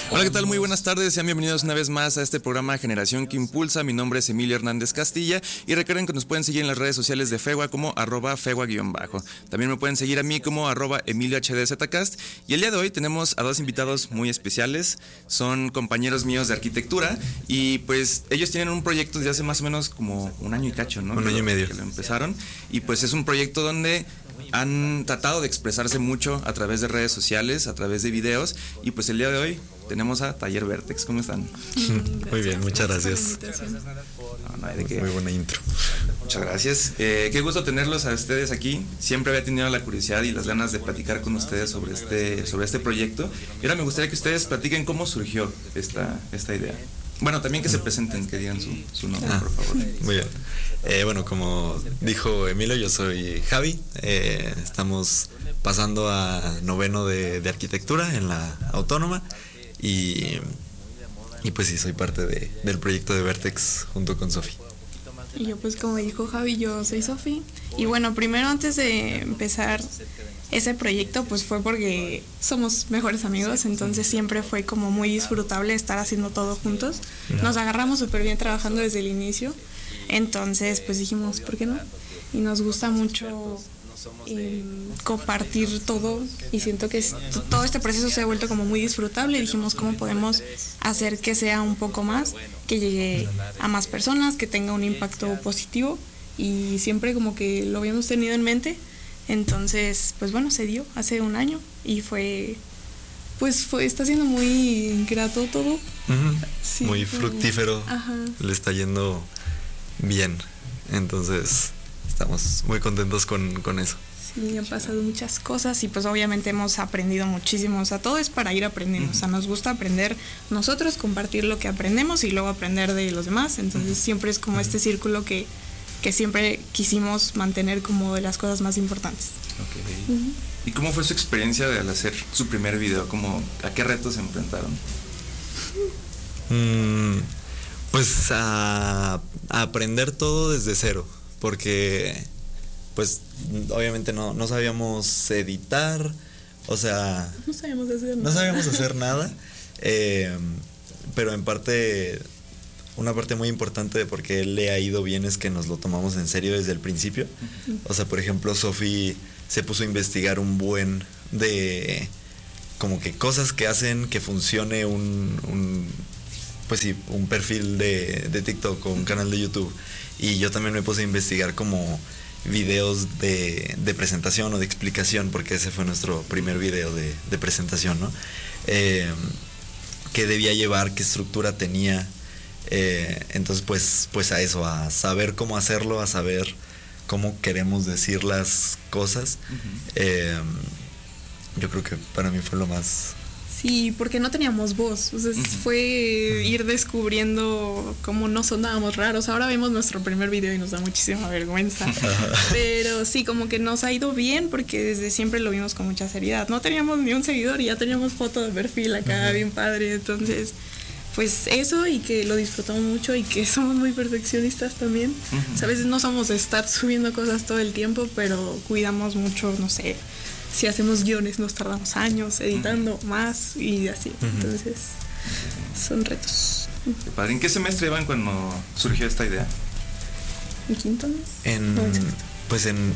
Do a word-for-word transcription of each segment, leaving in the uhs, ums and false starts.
Hola, ¿qué tal? Muy buenas tardes, sean bienvenidos una vez más a este programa Generación que Impulsa. Mi nombre es Emilio Hernández Castilla y recuerden que nos pueden seguir en las redes sociales de Fegua como arroba Fegua-bajo. También me pueden seguir a mí como arroba Emilio HDZcast. Y el día de hoy tenemos a dos invitados muy especiales, son compañeros míos de arquitectura y pues ellos tienen un proyecto desde hace más o menos como un año y cacho, ¿no? Un año y medio. Que lo empezaron y pues es un proyecto donde han tratado de expresarse mucho a través de redes sociales, a través de videos y pues el día de hoy tenemos a Taller Vertex. ¿Cómo están? Muy bien, muchas gracias. No, no hay de qué. Muy buena intro. Muchas gracias. Eh, qué gusto tenerlos a ustedes aquí. Siempre había tenido la curiosidad y las ganas de platicar con ustedes sobre este, sobre este proyecto. Y ahora me gustaría que ustedes platiquen cómo surgió esta, esta idea. Bueno, también que se presenten, que digan su, su nombre, ah, por favor. Muy bien. Eh, bueno, como dijo Emilio, yo soy Javi. Eh, estamos pasando a noveno de, de arquitectura en la Autónoma. Y, y pues sí, soy parte de, del proyecto de Vertex junto con Sofi. Y yo pues como dijo Javi, yo soy Sofi. Y bueno, primero antes de empezar ese proyecto pues fue porque somos mejores amigos, entonces siempre fue como muy disfrutable estar haciendo todo juntos. Nos agarramos súper bien trabajando desde el inicio, entonces pues dijimos, ¿por qué no? Y nos gusta mucho eh, compartir todo y siento que es, todo este proceso se ha vuelto como muy disfrutable y dijimos cómo podemos hacer que sea un poco más, que llegue a más personas, que tenga un impacto positivo y siempre como que lo habíamos tenido en mente. Entonces, pues bueno, se dio hace un año y fue, pues fue, está siendo muy grato todo. Uh-huh. Sí, muy fructífero. Ajá. Le está yendo bien. Entonces, estamos muy contentos con, con eso. Sí, han pasado muchas cosas y pues obviamente hemos aprendido muchísimo. O sea, todo es para ir aprendiendo. Uh-huh. O sea, nos gusta aprender nosotros, compartir lo que aprendemos y luego aprender de los demás. Entonces, uh-huh. siempre es como uh-huh. este círculo que... que siempre quisimos mantener como de las cosas más importantes. Okay. Uh-huh. ¿Y cómo fue su experiencia al hacer su primer video? ¿Cómo, ¿A qué retos se enfrentaron? Mm, pues a, a aprender todo desde cero, porque pues obviamente no, no sabíamos editar, o sea... No sabíamos hacer nada. No sabíamos hacer nada, eh, pero en parte... Una parte muy importante de por qué le ha ido bien es que nos lo tomamos en serio desde el principio. O sea, por ejemplo, Sofi se puso a investigar un buen de como que cosas que hacen que funcione un, un pues sí, un perfil de, de TikTok o un canal de YouTube. Y yo también me puse a investigar como videos de, de presentación o de explicación, porque ese fue nuestro primer video de, de presentación, ¿no? Eh, qué debía llevar, qué estructura tenía. Eh, entonces pues pues a eso, a saber cómo hacerlo, a saber cómo queremos decir las cosas. Uh-huh. eh, yo creo que para mí fue lo más... Sí, porque no teníamos voz, o sea, uh-huh. fue ir descubriendo cómo no sonábamos raros. Ahora vemos nuestro primer video y nos da muchísima vergüenza, pero sí, como que nos ha ido bien porque desde siempre lo vimos con mucha seriedad. No teníamos ni un seguidor y ya teníamos foto de perfil acá, uh-huh. bien padre, entonces... Pues eso, y que lo disfrutamos mucho y que somos muy perfeccionistas también. Uh-huh. O sea, a veces no somos de estar subiendo cosas todo el tiempo, pero cuidamos mucho, no sé, si hacemos guiones nos tardamos años editando uh-huh. más y así. Uh-huh. Entonces, son retos. Qué padre. ¿En qué semestre iban cuando surgió esta idea? ¿En quinto? En, no, en sexto. Pues en,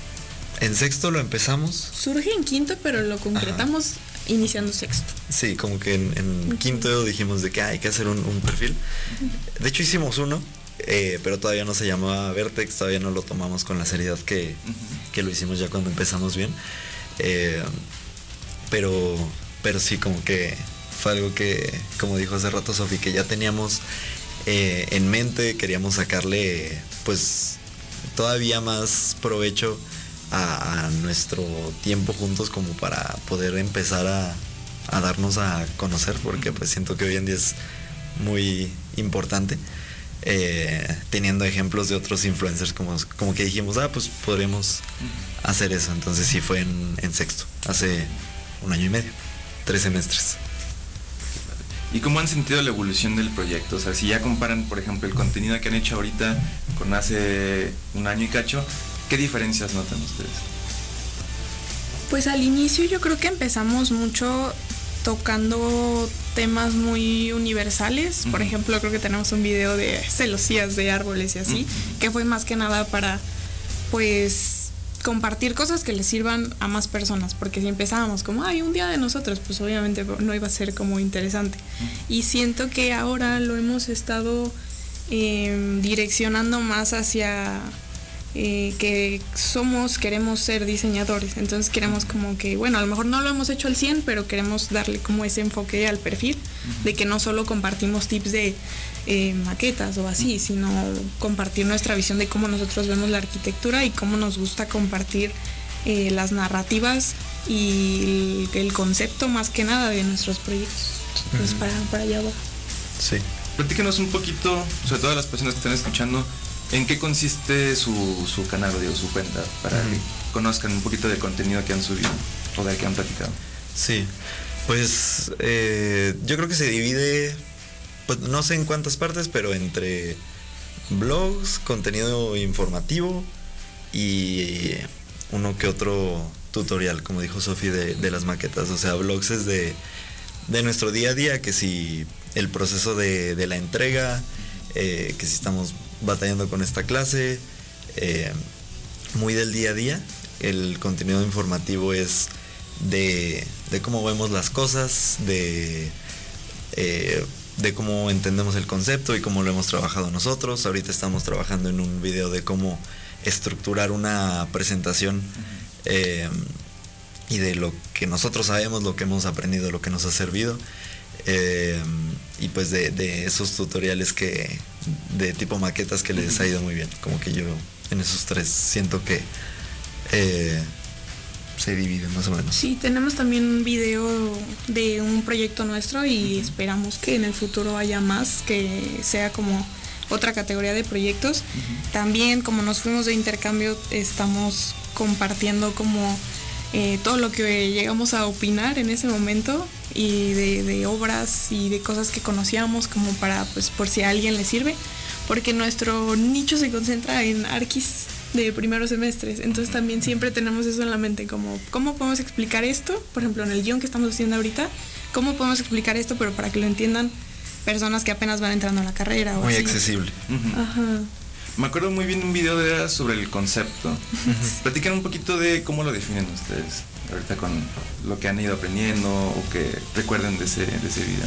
en sexto lo empezamos. Surge en quinto, pero lo concretamos... Ajá. Iniciando sexto. Sí, como que en, en quinto dijimos de que hay que hacer un, un perfil. De hecho hicimos uno, eh, pero todavía no se llamaba Vertex, todavía no lo tomamos con la seriedad que, uh-huh. que lo hicimos ya cuando empezamos bien. Eh, pero, pero sí, como que fue algo que, como dijo hace rato Sofi, que ya teníamos eh, en mente, queríamos sacarle pues todavía más provecho A, a nuestro tiempo juntos como para poder empezar a, a darnos a conocer, porque pues siento que hoy en día es muy importante, eh, teniendo ejemplos de otros influencers como, como que dijimos, ah, pues podríamos hacer eso. Entonces sí fue en, en sexto, hace un año y medio, tres semestres. ¿Y cómo han sentido la evolución del proyecto? O sea, si ya comparan, por ejemplo, el contenido que han hecho ahorita con hace un año y cacho, ¿qué diferencias notan ustedes? Pues al inicio yo creo que empezamos mucho tocando temas muy universales. Por ejemplo, creo que tenemos un video de celosías de árboles y así, que fue más que nada para, pues, compartir cosas que les sirvan a más personas, porque si empezábamos como, ay, un día de nosotros, pues obviamente no iba a ser como interesante. Y siento que ahora lo hemos estado eh, direccionando más hacia eh, que somos, queremos ser diseñadores, entonces queremos como que, bueno, a lo mejor no lo hemos hecho al cien, pero queremos darle como ese enfoque al perfil, de que no solo compartimos tips de Eh, maquetas o así, sino compartir nuestra visión de cómo nosotros vemos la arquitectura y cómo nos gusta compartir eh, las narrativas y el, el concepto más que nada de nuestros proyectos. Entonces, uh-huh. para, para allá va. Sí. Platícanos un poquito, sobre todo a las personas que están escuchando, en qué consiste su, su canal, digo, su cuenta, para uh-huh. que conozcan un poquito del contenido que han subido o del que han platicado. Sí, pues eh, yo creo que se divide, pues no sé en cuántas partes, pero entre blogs, contenido informativo y uno que otro tutorial, como dijo Sofi, de, de las maquetas. O sea, blogs es de, de nuestro día a día, que si el proceso de, de la entrega, eh, que si estamos batallando con esta clase, eh, muy del día a día. El contenido informativo es de, de cómo vemos las cosas, de... Eh, de cómo entendemos el concepto y cómo lo hemos trabajado nosotros. Ahorita estamos trabajando en un video de cómo estructurar una presentación eh, y de lo que nosotros sabemos, lo que hemos aprendido, lo que nos ha servido, eh, y pues de, de esos tutoriales que de tipo maquetas que les ha ido muy bien. Como que yo en esos tres siento que eh, se divide más o menos. Sí, tenemos también un video de un proyecto nuestro y uh-huh. esperamos que en el futuro haya más, que sea como otra categoría de proyectos. Uh-huh. También, como nos fuimos de intercambio, estamos compartiendo como eh, todo lo que llegamos a opinar en ese momento, y de, de obras y de cosas que conocíamos, como para, pues, por si a alguien le sirve, porque nuestro nicho se concentra en arquis de primeros semestres, entonces también siempre tenemos eso en la mente, como cómo podemos explicar esto, por ejemplo en el guión que estamos haciendo ahorita, cómo podemos explicar esto pero para que lo entiendan personas que apenas van entrando a la carrera o muy así. accesible. Uh-huh. Ajá. Me acuerdo muy bien de un video de sobre el concepto. Uh-huh. Platican un poquito de cómo lo definen ustedes ahorita con lo que han ido aprendiendo o que recuerden de ese, de ese video.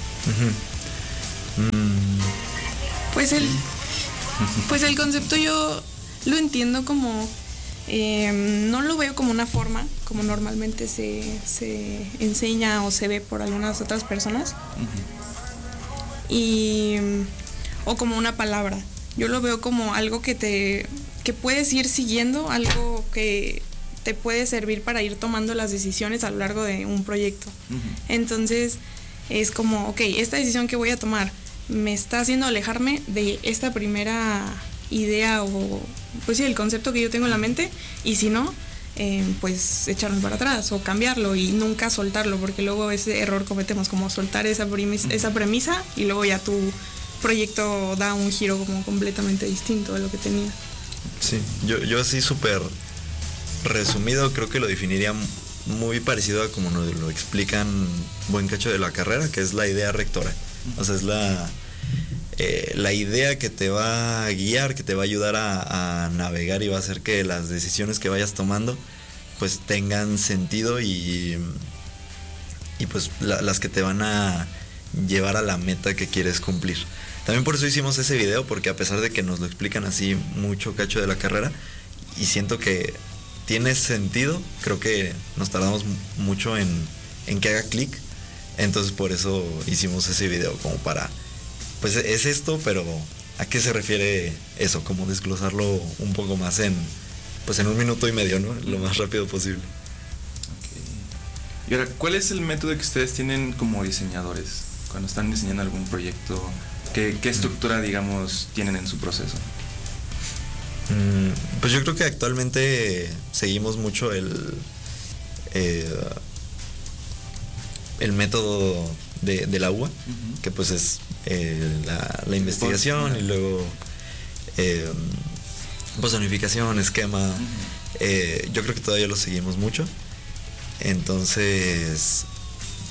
Uh-huh. Mm. Pues el pues el concepto yo lo entiendo como, eh, no lo veo como una forma, como normalmente se, se enseña o se ve por algunas otras personas, uh-huh. y, o como una palabra. Yo lo veo como algo que te que puedes ir siguiendo, algo que te puede servir para ir tomando las decisiones a lo largo de un proyecto. Uh-huh. Entonces es como, ok, esta decisión que voy a tomar me está haciendo alejarme de esta primera idea o, pues sí, el concepto que yo tengo en la mente, y si no, eh, pues echarlo para atrás o cambiarlo y nunca soltarlo, porque luego ese error cometemos, como soltar esa premisa, esa premisa y luego ya tu proyecto da un giro como completamente distinto de lo que tenía. Sí, yo, yo así súper resumido creo que lo definiría muy parecido a como nos lo explican buen cacho de la carrera, que es la idea rectora. O sea, es la... Eh, la idea que te va a guiar, que te va a ayudar a, a navegar y va a hacer que las decisiones que vayas tomando pues tengan sentido y, y pues la, las que te van a llevar a la meta que quieres cumplir. También por eso hicimos ese video, porque a pesar de que nos lo explican así mucho cacho de la carrera y siento que tiene sentido, creo que nos tardamos mucho en, en que haga clic. Entonces por eso hicimos ese video, como para... Pues es esto, pero ¿a qué se refiere eso? Como desglosarlo un poco más en, pues en un minuto y medio, ¿no? Lo más rápido posible. Okay. Y ahora, ¿cuál es el método que ustedes tienen como diseñadores cuando están diseñando algún proyecto? ¿Qué, qué estructura, digamos, tienen en su proceso? Mm, pues yo creo que actualmente seguimos mucho el, eh, el método de, de la U A, uh-huh. que pues es eh, la, la investigación y luego eh, personificación, esquema. Uh-huh. eh, yo creo que todavía lo seguimos mucho. Entonces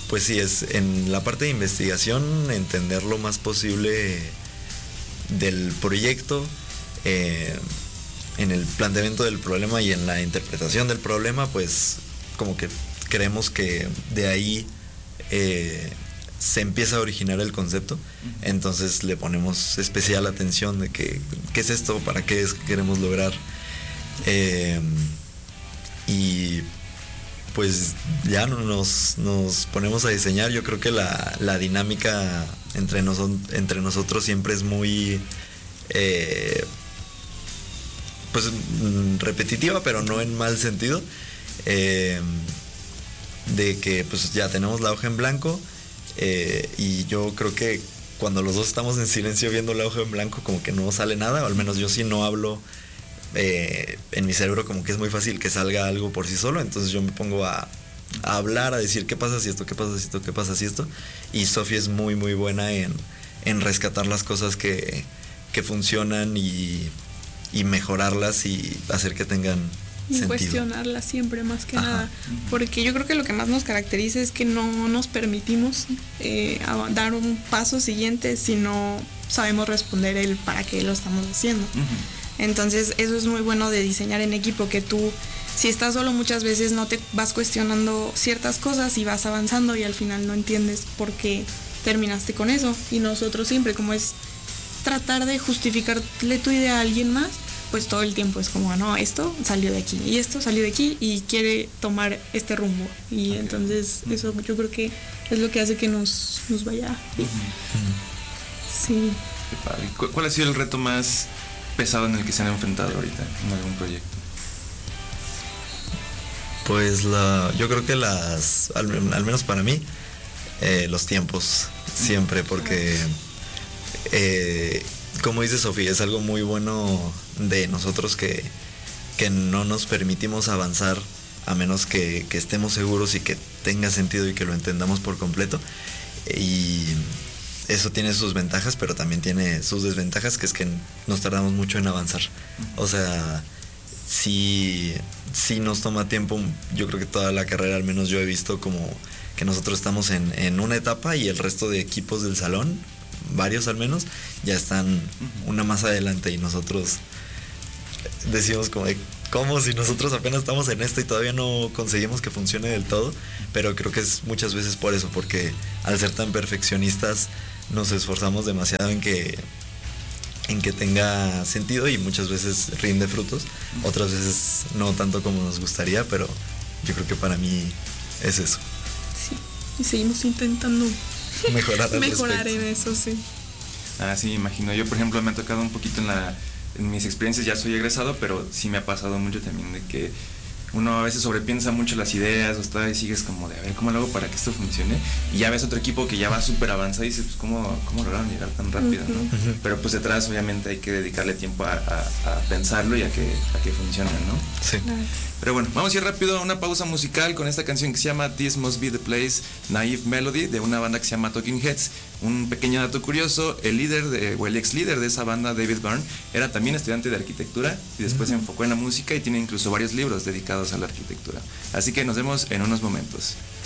pues sí, es en la parte de investigación, entender lo más posible del proyecto, eh, en el planteamiento del problema y en la interpretación del problema, pues como que creemos que de ahí eh, se empieza a originar el concepto. Entonces le ponemos especial atención de que, qué es esto, para qué es que queremos lograr. Eh, y pues ya nos, nos ponemos a diseñar. Yo creo que la, la dinámica entre, noso- entre nosotros siempre es muy eh, pues repetitiva, pero no en mal sentido. Eh, de que pues ya tenemos la hoja en blanco, eh, y yo creo que cuando los dos estamos en silencio viendo la hoja en blanco, como que no sale nada, o al menos yo sí no hablo. Eh, en mi cerebro como que es muy fácil que salga algo por sí solo, entonces yo me pongo a, a hablar, a decir qué pasa si esto, qué pasa si esto, qué pasa si esto, y Sofía es muy muy buena en, en rescatar las cosas que, que funcionan y, y mejorarlas y hacer que tengan y sentido. cuestionarlas siempre, más que Ajá. nada, porque yo creo que lo que más nos caracteriza es que no nos permitimos eh, a- dar un paso siguiente si no sabemos responder el para qué lo estamos haciendo. Uh-huh. Entonces eso es muy bueno de diseñar en equipo, que tú, si estás solo, muchas veces no te vas cuestionando ciertas cosas y vas avanzando y al final no entiendes por qué terminaste con eso. Y nosotros siempre, como es tratar de justificarle tu idea a alguien más, pues todo el tiempo es como, no, esto salió de aquí y esto salió de aquí y quiere tomar este rumbo. Y okay. Entonces eso yo creo que es lo que hace que nos, nos vaya bien. Uh-huh. Sí. Qué padre. ¿Cu- ¿Cuál ha sido el reto más pesado en el que se han enfrentado ahorita en algún proyecto? Pues la, yo creo que las, al, al menos para mí, eh, los tiempos siempre, porque eh, como dice Sofía, es algo muy bueno de nosotros que, que no nos permitimos avanzar a menos que, que estemos seguros y que tenga sentido y que lo entendamos por completo. Y eso tiene sus ventajas, pero también tiene sus desventajas, que es que nos tardamos mucho en avanzar. O sea, sí, sí nos toma tiempo. Yo creo que toda la carrera, al menos yo he visto como que nosotros estamos en, en una etapa y el resto de equipos del salón, varios al menos, ya están una más adelante y nosotros decimos como de, ¿cómo si nosotros apenas estamos en esto y todavía no conseguimos que funcione del todo? Pero creo que es muchas veces por eso, porque al ser tan perfeccionistas nos esforzamos demasiado en que en que tenga sentido y muchas veces rinde frutos, otras veces no tanto como nos gustaría, pero yo creo que para mí es eso. Sí, y seguimos intentando mejorar, mejorar en eso, sí. Ah, sí, imagino. Yo, por ejemplo, me ha tocado un poquito en la en mis experiencias, ya soy egresado, pero sí me ha pasado mucho también de que uno a veces sobrepiensa mucho las ideas o está y sigues como de a ver cómo lo hago para que esto funcione, y ya ves otro equipo que ya va súper avanzado y dices pues cómo, cómo lograron llegar tan rápido, ¿no? Uh-huh. Pero pues detrás obviamente hay que dedicarle tiempo a, a, a pensarlo y a que, a que funcione, ¿no? Sí. Pero bueno, vamos a ir rápido a una pausa musical con esta canción que se llama This Must Be The Place, Naive Melody, de una banda que se llama Talking Heads. Un pequeño dato curioso, el líder de, o el ex líder de esa banda, David Byrne, era también estudiante de arquitectura y después uh-huh. se enfocó en la música y tiene incluso varios libros dedicados a la arquitectura. Así que nos vemos en unos momentos.